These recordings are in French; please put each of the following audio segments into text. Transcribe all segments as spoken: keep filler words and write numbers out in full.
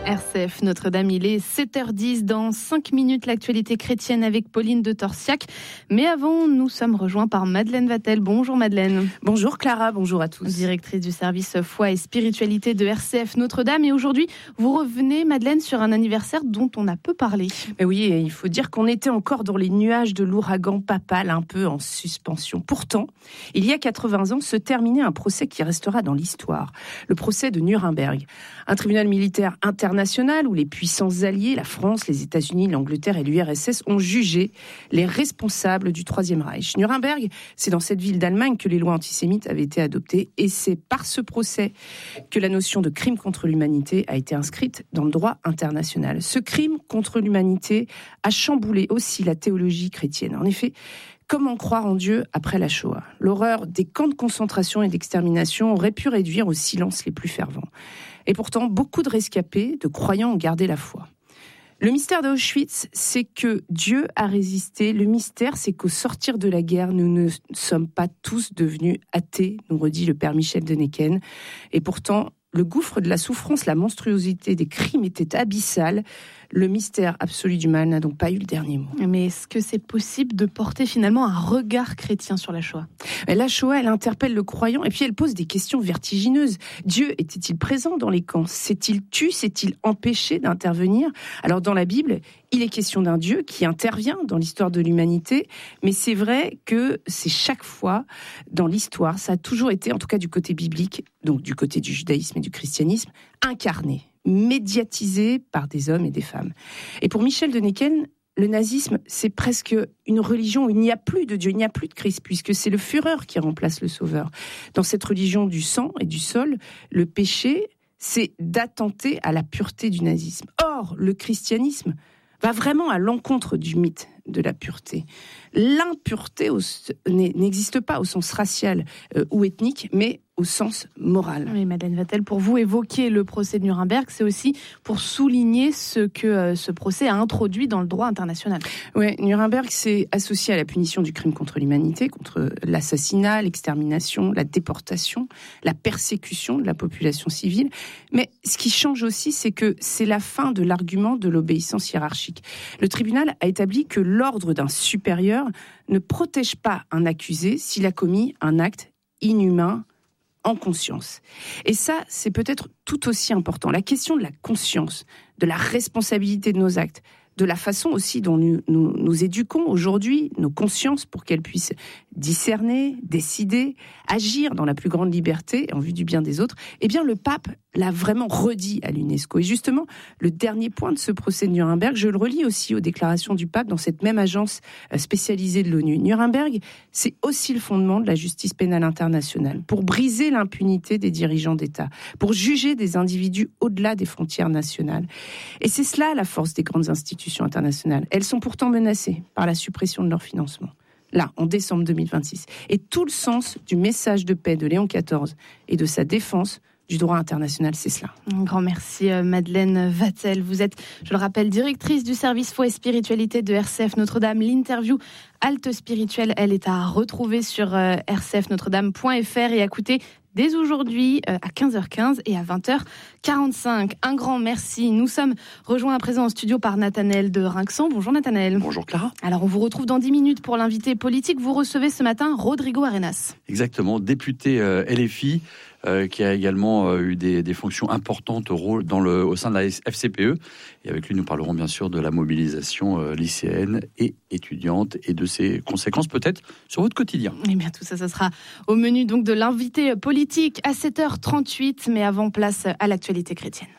R C F Notre-Dame, il est sept heures dix. Dans cinq minutes, l'actualité chrétienne avec Pauline de Torsiac. Mais avant, nous sommes rejoints par Madeleine Vatel. Bonjour Madeleine. Bonjour Clara, bonjour à tous. Directrice du service foi et spiritualité de R C F Notre-Dame. Et aujourd'hui, vous revenez Madeleine sur un anniversaire dont on a peu parlé. Mais oui, il faut dire qu'on était encore dans les nuages de l'ouragan papal, un peu en suspension. Pourtant, il y a quatre-vingts ans, se terminait un procès qui restera dans l'histoire. Le procès de Nuremberg. Un tribunal militaire international où les puissances alliées, la France, les États-Unis, l'Angleterre et l'U R S S ont jugé les responsables du Troisième Reich. Nuremberg, c'est dans cette ville d'Allemagne que les lois antisémites avaient été adoptées et c'est par ce procès que la notion de crime contre l'humanité a été inscrite dans le droit international. Ce crime contre l'humanité a chamboulé aussi la théologie chrétienne. En effet, comment croire en Dieu après la Shoah ? L'horreur des camps de concentration et d'extermination aurait pu réduire au silence les plus fervents. Et pourtant, beaucoup de rescapés, de croyants ont gardé la foi. Le mystère d'Auschwitz, c'est que Dieu a résisté. Le mystère, c'est qu'au sortir de la guerre, nous ne sommes pas tous devenus athées, nous redit le père Michel de Necken. Et pourtant, le gouffre de la souffrance, la monstruosité des crimes était abyssal. Le mystère absolu du mal n'a donc pas eu le dernier mot. Mais est-ce que c'est possible de porter finalement un regard chrétien sur la Shoah ? La Shoah, elle interpelle le croyant et puis elle pose des questions vertigineuses. Dieu était-il présent dans les camps ? S'est-il tué ? S'est-il empêché d'intervenir ? Alors dans la Bible, il est question d'un Dieu qui intervient dans l'histoire de l'humanité, mais c'est vrai que c'est chaque fois dans l'histoire, ça a toujours été, en tout cas du côté biblique, donc du côté du judaïsme et du christianisme, incarné, médiatisé par des hommes et des femmes. Et pour Michel de Necken, le nazisme, c'est presque une religion où il n'y a plus de Dieu, il n'y a plus de Christ, puisque c'est le Führer qui remplace le Sauveur. Dans cette religion du sang et du sol, le péché, c'est d'attenter à la pureté du nazisme. Or, le christianisme va vraiment à l'encontre du mythe de la pureté. L'impureté au, n'existe pas au sens racial euh, ou ethnique, mais au sens moral. Oui, Madeleine Vatel, pour vous évoquer le procès de Nuremberg, c'est aussi pour souligner ce que euh, ce procès a introduit dans le droit international. Oui, Nuremberg s'est associé à la punition du crime contre l'humanité, contre l'assassinat, l'extermination, la déportation, la persécution de la population civile. Mais ce qui change aussi, c'est que c'est la fin de l'argument de l'obéissance hiérarchique. Le tribunal a établi que l'ordre d'un supérieur ne protège pas un accusé s'il a commis un acte inhumain en conscience. Et ça, c'est peut-être tout aussi important. La question de la conscience, de la responsabilité de nos actes, de la façon aussi dont nous, nous, nous éduquons aujourd'hui nos consciences pour qu'elles puissent discerner, décider, agir dans la plus grande liberté en vue du bien des autres, eh bien le pape l'a vraiment redit à l'UNESCO. Et justement, le dernier point de ce procès de Nuremberg, je le relis aussi aux déclarations du pape dans cette même agence spécialisée de l'ONU. Nuremberg, c'est aussi le fondement de la justice pénale internationale, pour briser l'impunité des dirigeants d'État, pour juger des individus au-delà des frontières nationales. Et c'est cela la force des grandes institutions internationales. Elles sont pourtant menacées par la suppression de leur financement. Là, en décembre deux mille vingt-six. Et tout le sens du message de paix de Léon quatorze et de sa défense du droit international, c'est cela. Un grand merci Madeleine Vatel. Vous êtes, je le rappelle, directrice du service foi et spiritualité de R C F Notre-Dame. L'interview Halte Spirituelle, elle est à retrouver sur r c f notre dame point f r et à écouter dès aujourd'hui à quinze heures quinze et à vingt heures quarante-cinq. Un grand merci. Nous sommes rejoints à présent en studio par Nathanaël de Rinxan. Bonjour Nathanaël. Bonjour Clara. Alors on vous retrouve dans dix minutes pour l'invité politique. Vous recevez ce matin Rodrigo Arenas. Exactement, député euh, L F I, euh, qui a également euh, eu des, des fonctions importantes au, rôle, dans le, au sein de la F C P E. Et avec lui, nous parlerons bien sûr de la mobilisation euh, lycéenne et étudiante et de ses conséquences peut-être sur votre quotidien. Eh bien tout ça, ça sera au menu donc de l'invité politique à sept heures trente-huit. Mais avant, place à l'actualité chrétienne.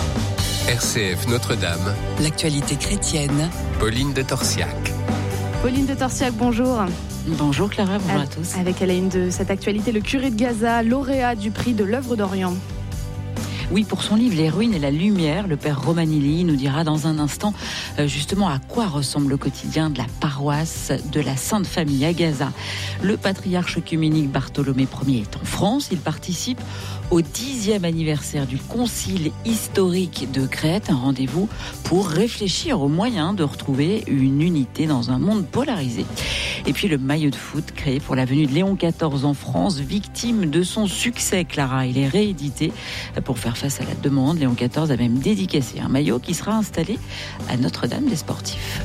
R C F Notre-Dame. L'actualité chrétienne. Pauline de Torsiac. Pauline de Torsiac, bonjour. Bonjour Clara, bonjour à, à tous. Avec à la une de cette actualité, le curé de Gaza, lauréat du prix de l'œuvre d'Orient. Oui, pour son livre « Les ruines et la lumière », le père Romanilli nous dira dans un instant justement à quoi ressemble le quotidien de la paroisse de la Sainte Famille à Gaza. Le patriarche œcuménique Bartholomé Ier est en France. Il participe au dixième anniversaire du Concile historique de Crète, un rendez-vous pour réfléchir aux moyens de retrouver une unité dans un monde polarisé. Et puis le maillot de foot créé pour la venue de Léon quatorze en France, victime de son succès, Clara. Il est réédité pour faire face à la demande. Léon quatorze a même dédicacé un maillot qui sera installé à Notre-Dame des Sportifs.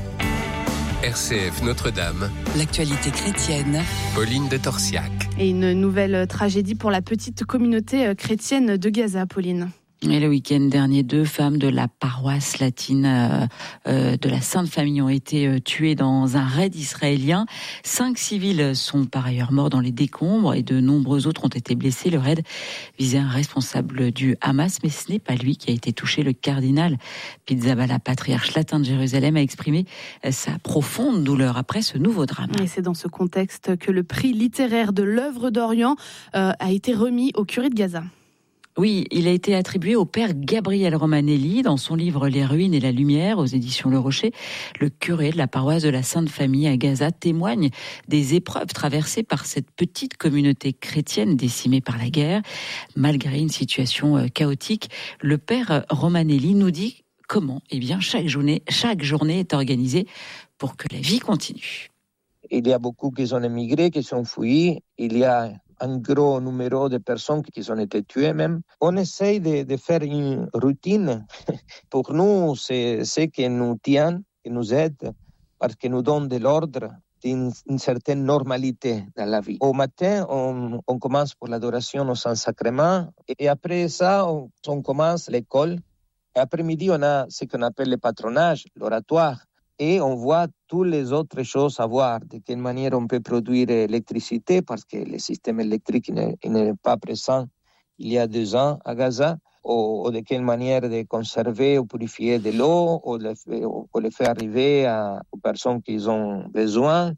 R C F Notre-Dame, l'actualité chrétienne. Pauline de Torsiac. Et une nouvelle tragédie pour la petite communauté chrétienne de Gaza, Pauline. Et le week-end dernier, deux femmes de la paroisse latine euh, euh, de la Sainte Famille ont été euh, tuées dans un raid israélien. Cinq civils sont par ailleurs morts dans les décombres et de nombreux autres ont été blessés. Le raid visait un responsable du Hamas, mais ce n'est pas lui qui a été touché. Le cardinal Pizzaballa, patriarche latin de Jérusalem, a exprimé sa profonde douleur après ce nouveau drame. Et c'est dans ce contexte que le prix littéraire de l'œuvre d'Orient euh, a été remis au curé de Gaza. Oui, il a été attribué au père Gabriel Romanelli dans son livre Les ruines et la lumière aux éditions Le Rocher. Le curé de la paroisse de la Sainte Famille à Gaza témoigne des épreuves traversées par cette petite communauté chrétienne décimée par la guerre. Malgré une situation chaotique, le père Romanelli nous dit comment eh bien, chaque journée, chaque journée est organisée pour que la vie continue. Il y a beaucoup qui sont émigrés, qui sont fuis. Il y a un gros numéro de personnes qui ont été tuées même. On essaye de, de faire une routine. Pour nous, c'est ce qui nous tient, qui nous aide, parce que nous donne de l'ordre, d'une une certaine normalité dans la vie. Au matin, on, on commence pour l'adoration au Saint-Sacrement, et après ça, on, on commence l'école. Et après-midi, on a ce qu'on appelle le patronage, l'oratoire. Et on voit toutes les autres choses à voir, de quelle manière on peut produire l'électricité, parce que le système électrique n'est, n'est pas présent il y a deux ans à Gaza, ou, ou de quelle manière de conserver ou purifier de l'eau, ou de, ou de le faire arriver à, aux personnes qui ont besoin.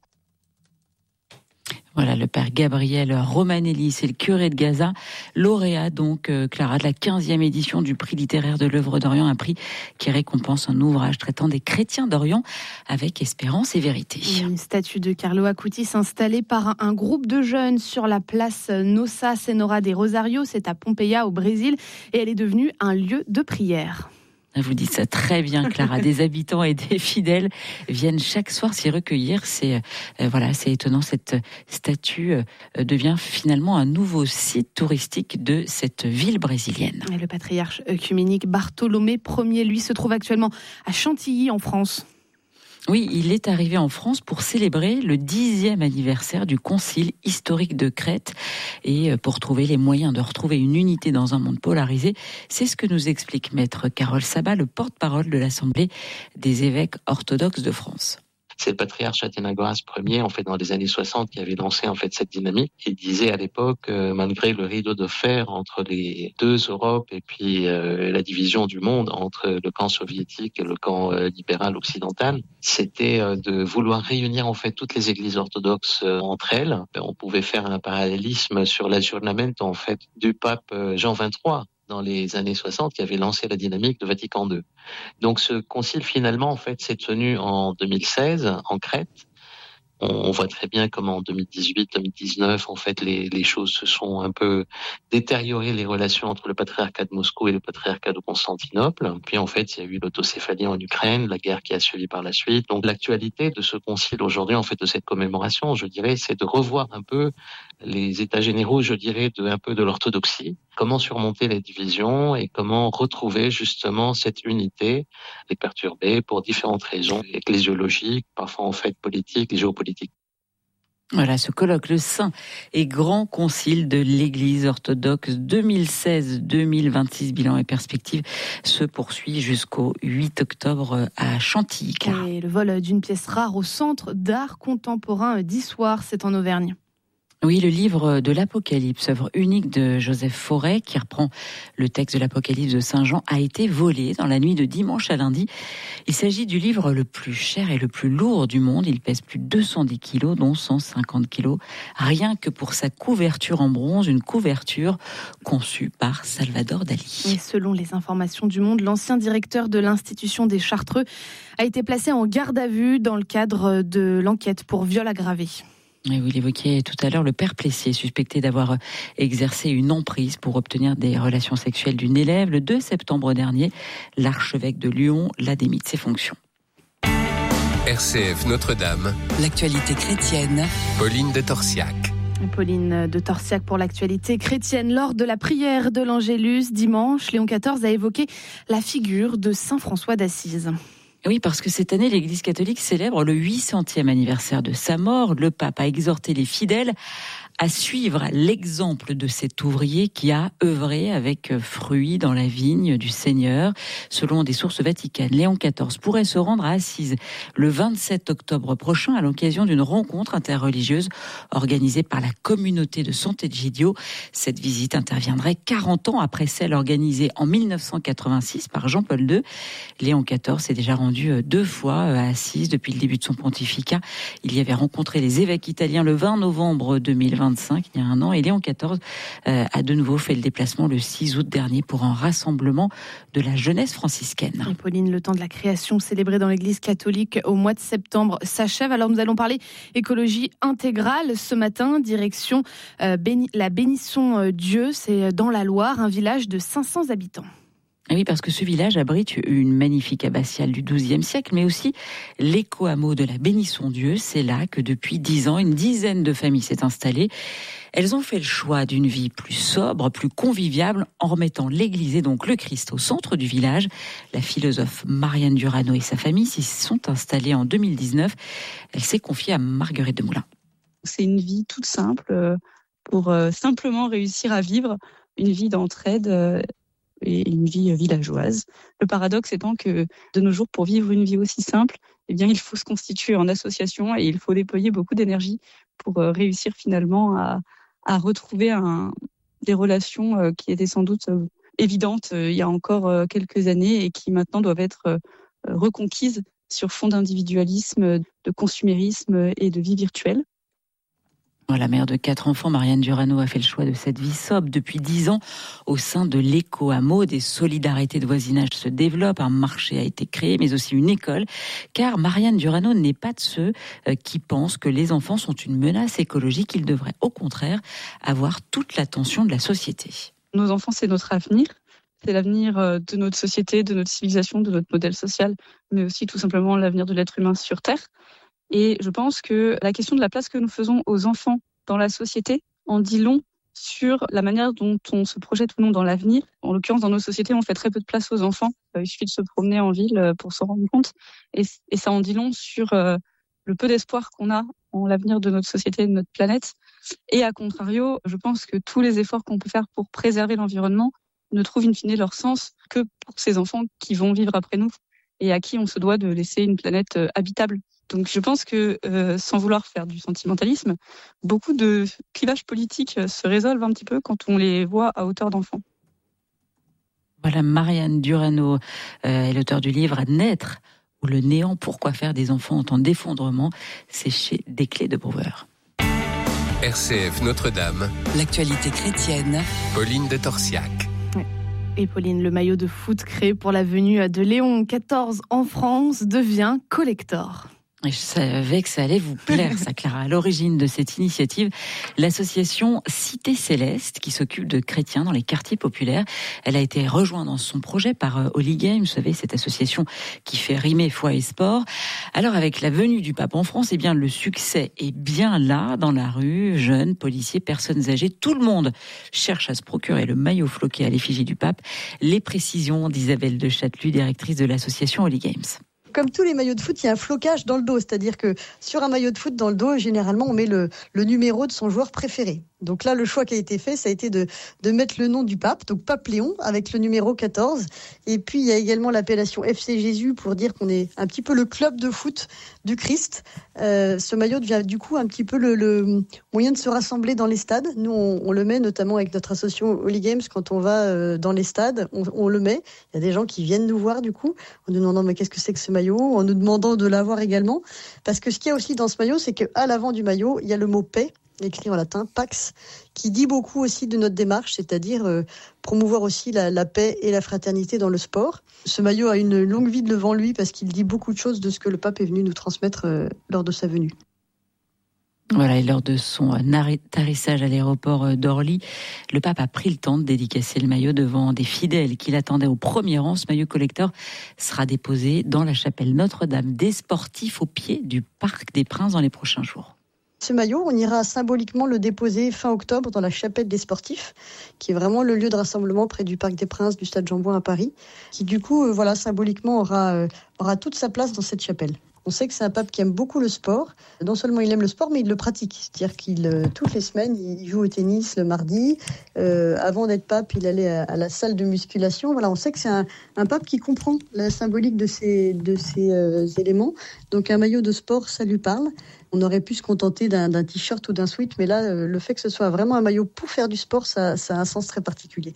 Voilà, le père Gabriel Romanelli, c'est le curé de Gaza, lauréat donc, euh, Clara, de la quinzième édition du prix littéraire de l'œuvre d'Orient, un prix qui récompense un ouvrage traitant des chrétiens d'Orient avec espérance et vérité. Une statue de Carlo Acutis installée par un groupe de jeunes sur la place Nossa Senhora de Rosario, c'est à Pompeia au Brésil, et elle est devenue un lieu de prière. Vous dites ça très bien, Clara. Des habitants et des fidèles viennent chaque soir s'y recueillir. C'est euh, voilà, c'est étonnant. Cette statue euh, devient finalement un nouveau site touristique de cette ville brésilienne. Et le patriarche œcuménique Bartholomé Ier, lui, se trouve actuellement à Chantilly, en France. Oui, il est arrivé en France pour célébrer le dixième anniversaire du Concile historique de Crète et pour trouver les moyens de retrouver une unité dans un monde polarisé. C'est ce que nous explique maître Carole Sabat, le porte-parole de l'Assemblée des évêques orthodoxes de France. C'est le patriarche Athénagoras Ier, en fait, dans les années soixante, qui avait lancé, en fait, cette dynamique. Il disait à l'époque, euh, malgré le rideau de fer entre les deux Europes et puis euh, la division du monde entre le camp soviétique et le camp euh, libéral occidental, c'était euh, de vouloir réunir, en fait, toutes les églises orthodoxes euh, entre elles. On pouvait faire un parallélisme sur l'aggiornamento, en fait, du pape euh, Jean vingt-trois. Dans les années soixante, qui avait lancé la dynamique de Vatican deux. Donc ce concile, finalement, en fait, s'est tenu en deux mille seize, en Crète. On voit très bien comment en deux mille dix-huit, deux mille dix-neuf, en fait, les, les choses se sont un peu détériorées, les relations entre le patriarcat de Moscou et le patriarcat de Constantinople. Puis, en fait, il y a eu l'autocéphalie en Ukraine, la guerre qui a suivi par la suite. Donc, l'actualité de ce concile aujourd'hui, en fait, de cette commémoration, je dirais, c'est de revoir un peu les états généraux, je dirais, de un peu de l'orthodoxie. Comment surmonter les divisions et comment retrouver justement cette unité, les perturber pour différentes raisons ecclésiologiques, parfois en fait politiques et géopolitiques. Voilà, ce colloque, le Saint et Grand Concile de l'Église orthodoxe deux mille seize deux mille vingt-six, bilan et perspective, se poursuit jusqu'au huit octobre à Chantilly. Et le vol d'une pièce rare au Centre d'art contemporain d'Issoire, c'est en Auvergne. Oui, le livre de l'Apocalypse, œuvre unique de Joseph Fauré, qui reprend le texte de l'Apocalypse de Saint Jean, a été volé dans la nuit de dimanche à lundi. Il s'agit du livre le plus cher et le plus lourd du monde. Il pèse plus de deux cent dix kilos, dont cent cinquante kilos, rien que pour sa couverture en bronze, une couverture conçue par Salvador Dali. Et selon les informations du Monde, l'ancien directeur de l'institution des Chartreux a été placé en garde à vue dans le cadre de l'enquête pour viol aggravé. Et vous l'évoquiez tout à l'heure, le père Plessier, suspecté d'avoir exercé une emprise pour obtenir des relations sexuelles d'une élève. Le deux septembre dernier, l'archevêque de Lyon l'a démis de ses fonctions. R C F Notre-Dame. L'actualité chrétienne. Pauline de Torsiac. Pauline de Torsiac pour l'actualité chrétienne. Lors de la prière de l'Angélus dimanche, Léon quatorze a évoqué la figure de Saint François d'Assise. Oui, parce que cette année, l'Église catholique célèbre le huit centième anniversaire de sa mort. Le pape a exhorté les fidèles à suivre l'exemple de cet ouvrier qui a œuvré avec fruit dans la vigne du Seigneur. Selon des sources vaticanes, Léon quatorze pourrait se rendre à Assise le vingt-sept octobre prochain à l'occasion d'une rencontre interreligieuse organisée par la communauté de Sant'Egidio. Cette visite interviendrait quarante ans après celle organisée en mille neuf cent quatre-vingt-six par Jean-Paul deux. Léon quatorze s'est déjà rendu deux fois à Assise depuis le début de son pontificat. Il y avait rencontré les évêques italiens le vingt novembre deux mille vingt. Il y a un an, et Léon quatorze euh, a de nouveau fait le déplacement le six août dernier pour un rassemblement de la jeunesse franciscaine. Et Pauline, le temps de la création célébré dans l'Église catholique au mois de septembre s'achève. Alors nous allons parler écologie intégrale ce matin, direction euh, béni, la Bénisson Dieu, c'est dans la Loire, un village de cinq cents habitants. Oui, parce que ce village abrite une magnifique abbatiale du douzième siècle, mais aussi l'éco-hameau de la Bénisson-Dieu. C'est là que depuis dix ans, une dizaine de familles s'est installée. Elles ont fait le choix d'une vie plus sobre, plus conviviale, en remettant l'Église et donc le Christ au centre du village. La philosophe Marianne Durano et sa famille s'y sont installées en deux mille dix-neuf. Elle s'est confiée à Marguerite de Moulin. C'est une vie toute simple pour simplement réussir à vivre une vie d'entraide et une vie villageoise. Le paradoxe étant que de nos jours, pour vivre une vie aussi simple, eh bien, il faut se constituer en association et il faut déployer beaucoup d'énergie pour réussir finalement à, à retrouver un, des relations qui étaient sans doute évidentes il y a encore quelques années et qui maintenant doivent être reconquises sur fond d'individualisme, de consumérisme et de vie virtuelle. La mère de quatre enfants, Marianne Durano, a fait le choix de cette vie sobre depuis dix ans. Au sein de l'éco-hameau, des solidarités de voisinage se développent, un marché a été créé, mais aussi une école, car Marianne Durano n'est pas de ceux qui pensent que les enfants sont une menace écologique. Ils devraient au contraire avoir toute l'attention de la société. Nos enfants, c'est notre avenir. C'est l'avenir de notre société, de notre civilisation, de notre modèle social, mais aussi tout simplement l'avenir de l'être humain sur Terre. Et je pense que la question de la place que nous faisons aux enfants dans la société en dit long sur la manière dont on se projette ou non dans l'avenir. En l'occurrence, dans nos sociétés, on fait très peu de place aux enfants. Il suffit de se promener en ville pour s'en rendre compte. Et, et ça en dit long sur le peu d'espoir qu'on a en l'avenir de notre société et de notre planète. Et à contrario, je pense que tous les efforts qu'on peut faire pour préserver l'environnement ne trouvent in fine leur sens que pour ces enfants qui vont vivre après nous et à qui on se doit de laisser une planète habitable. Donc je pense que, euh, sans vouloir faire du sentimentalisme, beaucoup de clivages politiques se résolvent un petit peu quand on les voit à hauteur d'enfant. Voilà, Marianne Durano euh, est l'auteur du livre « Naître ou le néant, pourquoi faire des enfants en temps d'effondrement ?» C'est chez Desclés de Brouwer. R C F Notre-Dame. L'actualité chrétienne. Pauline de Torsiac. Et Pauline, le maillot de foot créé pour la venue de Léon quatorze en France devient collector. Et je savais que ça allait vous plaire, ça, Clara. À l'origine de cette initiative, l'association Cité Céleste, qui s'occupe de chrétiens dans les quartiers populaires, elle a été rejointe dans son projet par Holy Games, vous savez, cette association qui fait rimer foi et sport. Alors, avec la venue du pape en France, eh bien, le succès est bien là, dans la rue, jeunes, policiers, personnes âgées, tout le monde cherche à se procurer le maillot floqué à l'effigie du pape. Les précisions d'Isabelle de Châtelus, directrice de l'association Holy Games. Comme tous les maillots de foot, il y a un flocage dans le dos. C'est-à-dire que sur un maillot de foot, dans le dos, généralement, on met le, le numéro de son joueur préféré. Donc là, le choix qui a été fait, ça a été de, de mettre le nom du pape, donc Pape Léon, avec le numéro quatorze. Et puis, il y a également l'appellation F C Jésus pour dire qu'on est un petit peu le club de foot du Christ. Euh, ce maillot devient du coup un petit peu le, le moyen de se rassembler dans les stades. Nous, on, on le met notamment avec notre association Holy Games quand on va euh, dans les stades. On, on le met. Il y a des gens qui viennent nous voir du coup en nous demandant mais qu'est-ce que c'est que ce maillot, en nous demandant de l'avoir également. Parce que ce qu'il y a aussi dans ce maillot, c'est qu'à l'avant du maillot, il y a le mot paix, écrit en latin, Pax, qui dit beaucoup aussi de notre démarche, c'est-à-dire euh, promouvoir aussi la, la paix et la fraternité dans le sport. Ce maillot a une longue vie devant lui parce qu'il dit beaucoup de choses de ce que le pape est venu nous transmettre euh, lors de sa venue. Voilà, et lors de son atterrissage à l'aéroport d'Orly, le pape a pris le temps de dédicacer le maillot devant des fidèles qui l'attendaient au premier rang. Ce maillot collector sera déposé dans la chapelle Notre-Dame des Sportifs au pied du Parc des Princes dans les prochains jours. Ce maillot, on ira symboliquement le déposer fin octobre dans la chapelle des Sportifs, qui est vraiment le lieu de rassemblement près du Parc des Princes du Stade Jean-Bouin à Paris, qui du coup, euh, voilà, symboliquement aura, euh, aura toute sa place dans cette chapelle. On sait que c'est un pape qui aime beaucoup le sport. Non seulement il aime le sport, mais il le pratique. C'est-à-dire qu'il, euh, toutes les semaines, il joue au tennis le mardi. Euh, avant d'être pape, il allait à, à la salle de musculation. Voilà, on sait que c'est un, un pape qui comprend la symbolique de ces, de ces euh, éléments. Donc un maillot de sport, ça lui parle. On aurait pu se contenter d'un, d'un t-shirt ou d'un sweat, mais là, euh, le fait que ce soit vraiment un maillot pour faire du sport, ça, ça a un sens très particulier.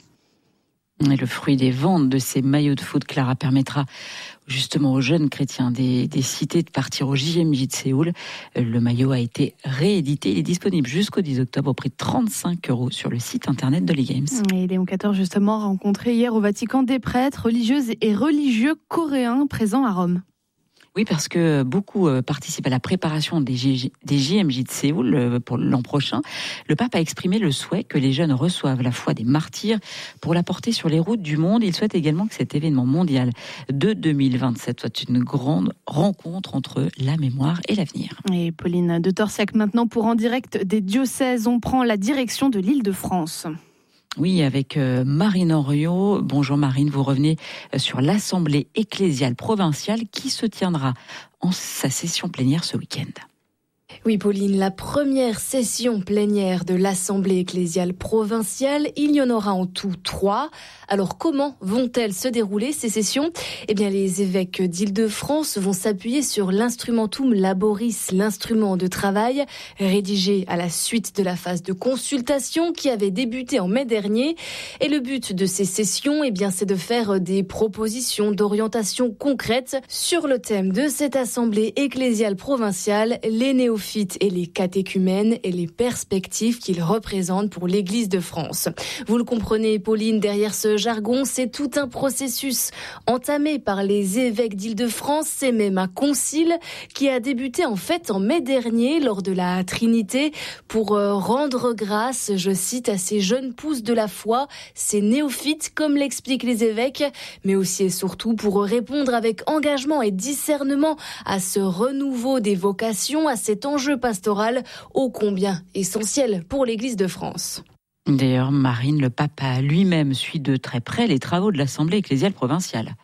Et le fruit des ventes de ces maillots de foot, Clara, permettra justement aux jeunes chrétiens des, des cités de partir au J M J de Séoul. Le maillot a été réédité. Il est disponible jusqu'au dix octobre au prix de trente-cinq euros sur le site internet de l'e-Games. Et Léon quatorze, justement, a rencontré hier au Vatican des prêtres, religieuses et religieux coréens présents à Rome. Oui, parce que beaucoup participent à la préparation des, J- des J M J de Séoul pour l'an prochain. Le pape a exprimé le souhait que les jeunes reçoivent la foi des martyrs pour la porter sur les routes du monde. Il souhaite également que cet événement mondial de deux mille vingt-sept soit une grande rencontre entre la mémoire et l'avenir. Et Pauline de Torsiac maintenant pour En Direct des diocèses. On prend la direction de l'Île-de-France. Oui, avec Marine Henriot. Bonjour Marine, vous revenez sur l'Assemblée ecclésiale provinciale qui se tiendra en sa session plénière ce week-end. Oui, Pauline, la première session plénière de l'Assemblée ecclésiale provinciale, il y en aura en tout trois. Alors, comment vont-elles se dérouler, ces sessions ? Eh bien, les évêques d'Île-de-France vont s'appuyer sur l'Instrumentum Laboris, l'instrument de travail, rédigé à la suite de la phase de consultation qui avait débuté en mai dernier. Et le but de ces sessions, eh bien, c'est de faire des propositions d'orientation concrètes sur le thème de cette Assemblée ecclésiale provinciale, les néophytes et les catéchumènes et les perspectives qu'ils représentent pour l'Église de France. Vous le comprenez, Pauline, derrière ce jargon, c'est tout un processus entamé par les évêques d'Île-de-France. C'est même un concile qui a débuté en fait en mai dernier lors de la Trinité pour rendre grâce, je cite, à ces jeunes pousses de la foi, ces néophytes, comme l'expliquent les évêques, mais aussi et surtout pour répondre avec engagement et discernement à ce renouveau des vocations, à cet enjeu pastoral ô combien essentiel pour l'Église de France. D'ailleurs, Marine, le pape a lui-même suit de très près les travaux de l'Assemblée ecclésiale provinciale.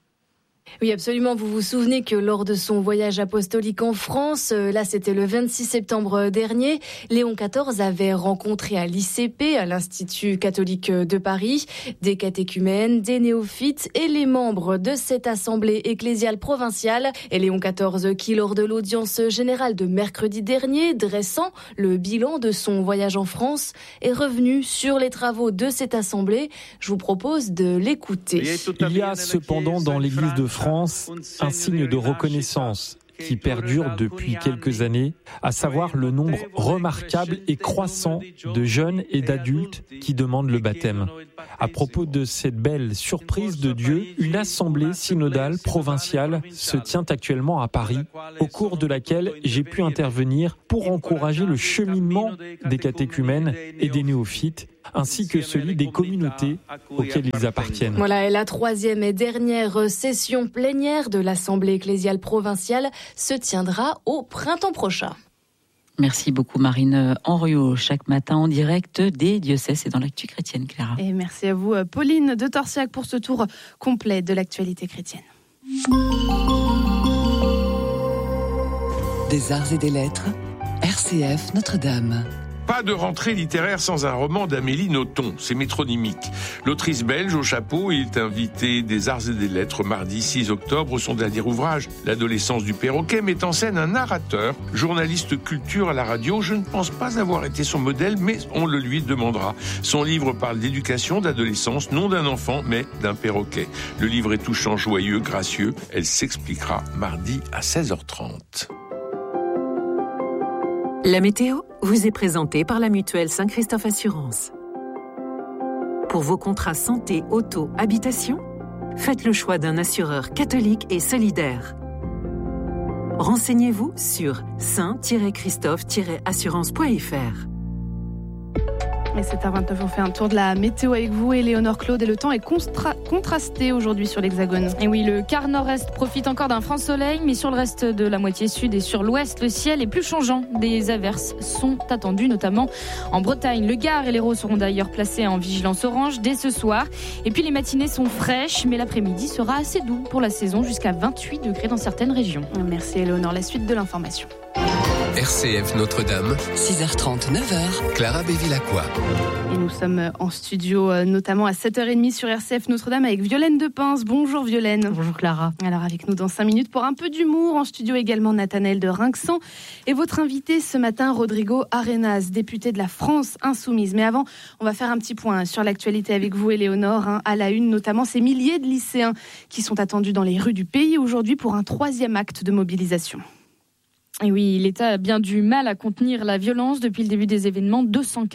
Oui, absolument. Vous vous souvenez que lors de son voyage apostolique en France, là c'était le vingt-six septembre dernier, Léon quatorze avait rencontré à l'I C P, à l'Institut catholique de Paris, des catéchumènes, des néophytes et les membres de cette assemblée ecclésiale provinciale. Et Léon quatorze qui, lors de l'audience générale de mercredi dernier, dressant le bilan de son voyage en France, est revenu sur les travaux de cette assemblée. Je vous propose de l'écouter. Il y a cependant dans l'Église de France un signe de reconnaissance qui perdure depuis quelques années, à savoir le nombre remarquable et croissant de jeunes et d'adultes qui demandent le baptême. À propos de cette belle surprise de Dieu, une assemblée synodale provinciale se tient actuellement à Paris, au cours de laquelle j'ai pu intervenir pour encourager le cheminement des catéchumènes et des néophytes, ainsi que celui des communautés auxquelles ils appartiennent. Voilà, et la troisième et dernière session plénière de l'Assemblée ecclésiale provinciale se tiendra au printemps prochain. Merci beaucoup Marine Henriot, chaque matin en direct des diocèses et dans l'actu chrétienne, Clara. Et merci à vous Pauline de Torsiac pour ce tour complet de l'actualité chrétienne. Des arts et des lettres, R C F Notre-Dame. Pas de rentrée littéraire sans un roman d'Amélie Nothomb, c'est métronymique. L'autrice belge au chapeau est invitée des Arts et des Lettres mardi six octobre, son dernier ouvrage, L'adolescence du perroquet, met en scène un narrateur, journaliste culture à la radio. Je ne pense pas avoir été son modèle, mais on le lui demandera. Son livre parle d'éducation, d'adolescence, non d'un enfant, mais d'un perroquet. Le livre est touchant, joyeux, gracieux. Elle s'expliquera mardi à seize heures trente. La météo vous est présentée par la mutuelle Saint-Christophe Assurance. Pour vos contrats santé, auto, habitation, faites le choix d'un assureur catholique et solidaire. Renseignez-vous sur saint tiret christophe tiret assurance point f r. Et sept heures vingt-neuf, on fait un tour de la météo avec vous, Éléonore Claude, et le temps est constra- contrasté aujourd'hui sur l'Hexagone. Et oui, le quart nord-est profite encore d'un franc soleil, mais sur le reste de la moitié sud et sur l'ouest, le ciel est plus changeant. Des averses sont attendues, notamment en Bretagne. Le Gard et l'Hérault seront d'ailleurs placés en vigilance orange dès ce soir. Et puis les matinées sont fraîches, mais l'après-midi sera assez doux pour la saison, jusqu'à vingt-huit degrés dans certaines régions. Merci Éléonore, la suite de l'information. R C F Notre-Dame, six heures trente, neuf heures. Clara Bévilacqua. Et nous sommes en studio, notamment à sept heures trente sur R C F Notre-Dame avec Violaine Depinze. Bonjour Violaine. Bonjour Clara. Alors avec nous dans cinq minutes pour un peu d'humour. En studio également Nathanaël de Rinxan. Et votre invité ce matin, Rodrigo Arenas, député de la France Insoumise. Mais avant, on va faire un petit point sur l'actualité avec vous, Éléonore. Hein, à la une, notamment ces milliers de lycéens qui sont attendus dans les rues du pays aujourd'hui pour un troisième acte de mobilisation. Et oui, l'État a bien du mal à contenir la violence depuis le début des événements. deux cent